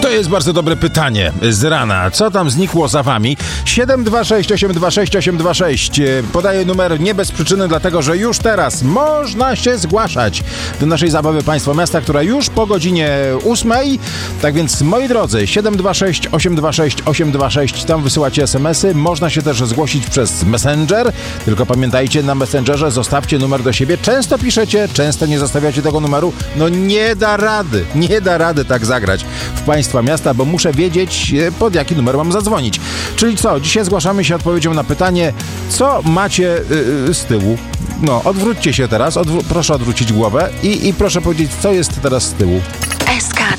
To jest bardzo dobre pytanie z rana. Co tam znikło za wami? 726 826 826. Podaję numer nie bez przyczyny, dlatego że już teraz można się zgłaszać do naszej zabawy Państwo Miasta, która już po godzinie 8. Tak więc, moi drodzy, 726 826 826. Tam wysyłacie SMS-y. Można się też zgłosić przez Messenger. Tylko pamiętajcie, na Messengerze zostawcie numer do siebie. Często piszecie, często nie zostawiacie tego numeru. No nie da rady tak zagrać w Państwa Miasta, bo muszę wiedzieć, pod jaki numer mam zadzwonić. Czyli co? Dzisiaj zgłaszamy się odpowiedzią na pytanie, co macie z tyłu. No, odwróćcie się teraz, proszę odwrócić głowę i proszę powiedzieć, co jest teraz z tyłu. SK